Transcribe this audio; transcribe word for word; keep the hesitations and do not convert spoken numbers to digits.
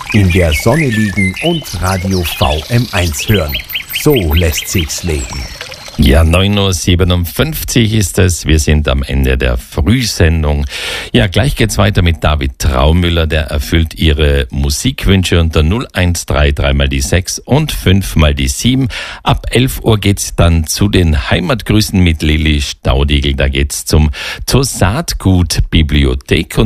In der Sonne liegen und Radio V M eins hören. So lässt sich's leben. Ja, neun Uhr siebenundfünfzig ist es. Wir sind am Ende der Frühsendung. Ja, gleich geht's weiter mit David Traumüller. Der erfüllt Ihre Musikwünsche unter null eins drei drei mal die sechs und fünf mal die sieben. Ab elf Uhr geht's dann zu den Heimatgrüßen mit Lilly Staudigl. Da geht's zum zur Saatgutbibliothek. Und